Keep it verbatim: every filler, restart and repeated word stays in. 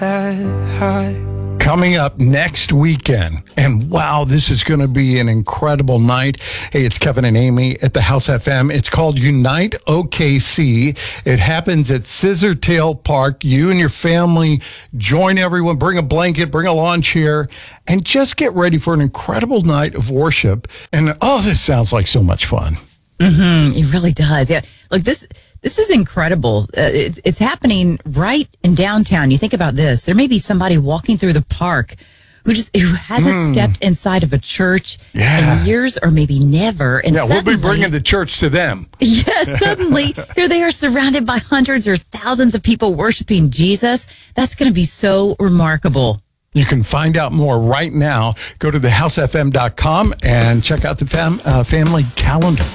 that high. Coming up next weekend. And wow, this is going to be an incredible night. Hey, it's Kevin and Amy at the House F M. It's called Unite O K C. It happens at Scissortail Park. You and your family join everyone, bring a blanket, bring a lawn chair, and just get ready for an incredible night of worship. And oh, this sounds like so much fun. Mm-hmm. It really does. Yeah. Look, this this is incredible. Uh, it's it's happening right in downtown. You think about this. There may be somebody walking through the park who just who hasn't mm. stepped inside of a church yeah. in years or maybe never. And yeah, suddenly, we'll be bringing the church to them. Yes, suddenly here they are surrounded by hundreds or thousands of people worshiping Jesus. That's going to be so remarkable. You can find out more right now. Go to the house f m dot com and check out the fam, uh, family calendar.